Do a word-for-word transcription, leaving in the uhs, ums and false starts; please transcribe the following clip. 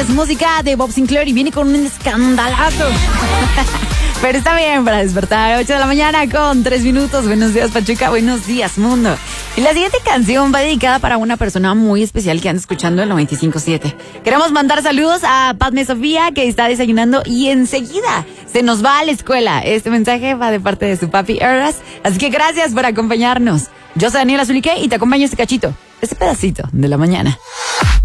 es música de Bob Sinclair y viene con un escandalazo. Pero está bien para despertar. ocho de la mañana con tres minutos. Buenos días, Pachuca. Buenos días, mundo. Y la siguiente canción va dedicada para una persona muy especial que anda escuchando el noventa y cinco siete. Queremos mandar saludos a Padme Sofía, que está desayunando y enseguida se nos va a la escuela. Este mensaje va de parte de su papi Eras. Así que gracias por acompañarnos. Yo soy Daniela Zulique y te acompaño este cachito, este pedacito de la mañana.